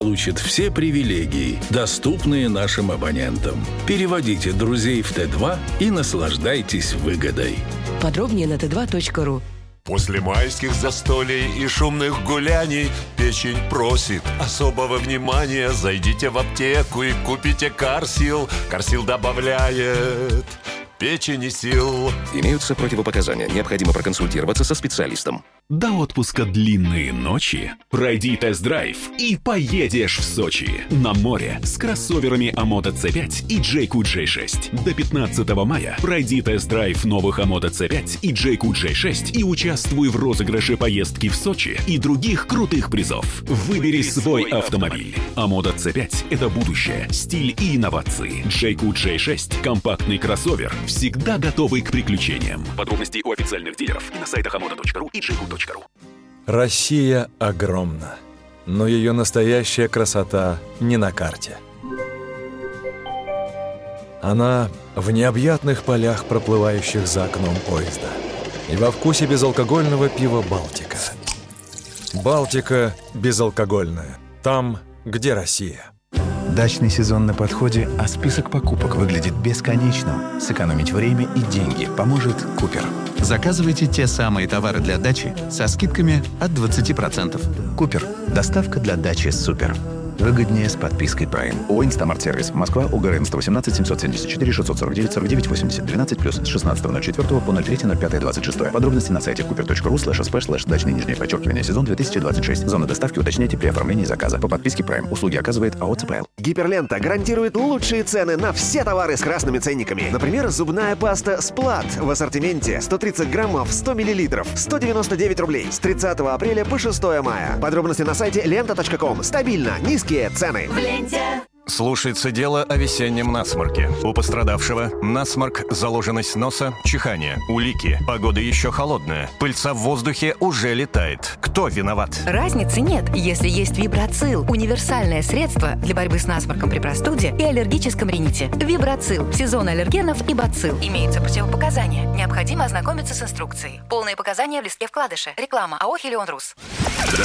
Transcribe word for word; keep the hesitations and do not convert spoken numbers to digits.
получит все привилегии, доступные нашим абонентам. Переводите друзей в Т два и наслаждайтесь выгодой. Подробнее на тэ два точка ру. После майских застолий и шумных гуляний печень просит особого внимания. Зайдите в аптеку и купите Карсил. Карсил добавляет печени сил. Имеются противопоказания. Необходимо проконсультироваться со специалистом. До отпуска длинные ночи. Пройди тест-драйв и поедешь в Сочи. На море с кроссоверами Амото Ц пять и Джейку Джей шесть. До пятнадцатого мая пройди тест-драйв новых Амото Ц пять и Джейку Джей шесть и участвуй в розыгрыше поездки в Сочи и других крутых призов. Выбери свой автомобиль. Амото Ц пять – это будущее, стиль и инновации. Джейку Джей шесть – компактный кроссовер, всегда готовый к приключениям. Подробности у официальных дилеров и на сайтах амото точка ру и джейку точка ру. Россия огромна, но ее настоящая красота не на карте. Она в необъятных полях, проплывающих за окном поезда, и во вкусе безалкогольного пива «Балтика». «Балтика» безалкогольная. Там, где Россия. Дачный сезон на подходе, а список покупок выглядит бесконечным. Сэкономить время и деньги поможет Купер. Заказывайте те самые товары для дачи со скидками от двадцати процентов. Купер. Доставка для дачи супер. Выгоднее с подпиской Prime. ООО «Инстамарт-сервис». Москва, УГРН сто восемнадцать семьсот семьдесят четыре шестьсот сорок девять сорок девять восемьдесят двенадцать плюс с шестнадцатого ноль четвёртого по ноль третьего ноль пятого двадцать шестое. Подробности на сайте купер точка ру слэш эс пэ слэш дачный нижнее подчеркивание сезон две тысячи двадцать шесть. Зона доставки уточняйте при оформлении заказа. По подписке Prime. Услуги оказывает АО ЦПЛ. Гиперлента гарантирует лучшие цены на все товары с красными ценниками. Например, зубная паста «Сплат» в ассортименте сто тридцать граммов сто миллилитров сто девяносто девять рублей с тридцатого апреля по шестое мая. Подробности на сайте лента точка ком. Стабильно низкие цены. Слушается дело о весеннем насморке. У пострадавшего насморк, заложенность носа, чихание, улики. Погода еще холодная. Пыльца в воздухе уже летает. Кто виноват? Разницы нет, если есть Вибрацил. Универсальное средство для борьбы с насморком при простуде и аллергическом рините. Вибрацил. Сезон аллергенов и бацилл. Имеются противопоказания. Необходимо ознакомиться с инструкцией. Полные показания в листке вкладыша. Реклама АО «Хелион Рус».